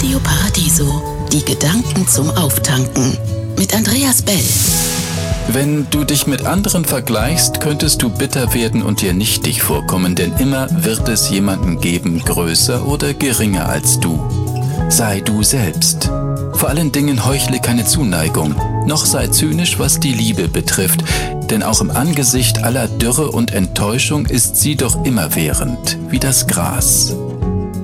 Radio Paradiso. Die Gedanken zum Auftanken. Mit Andreas Bell. Wenn du dich mit anderen vergleichst, könntest du bitter werden und dir nichtig vorkommen, denn immer wird es jemanden geben, größer oder geringer als du. Sei du selbst. Vor allen Dingen heuchle keine Zuneigung, noch sei zynisch, was die Liebe betrifft, denn auch im Angesicht aller Dürre und Enttäuschung ist sie doch immerwährend, wie das Gras.